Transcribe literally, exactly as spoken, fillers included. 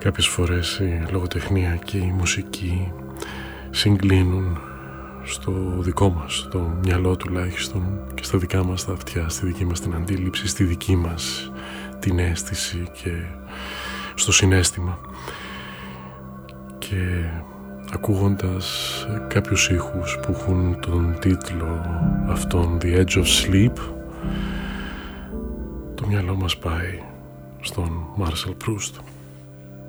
Κάποιες φορές η λογοτεχνία και η μουσική συγκλίνουν στο δικό μας, στο μυαλό τουλάχιστον, και στα δικά μας τα αυτιά, στη δική μας την αντίληψη, στη δική μας την αίσθηση και στο συναίσθημα. Και ακούγοντας κάποιους ήχους που έχουν τον τίτλο αυτόν The Edge of Sleep, το μυαλό μας πάει στον Marcel Proust.